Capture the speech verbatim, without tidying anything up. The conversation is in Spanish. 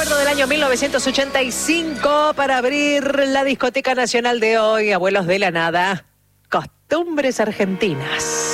recuerdo del año mil novecientos ochenta y cinco para abrir la discoteca nacional de hoy, Abuelos de la Nada, Costumbres Argentinas.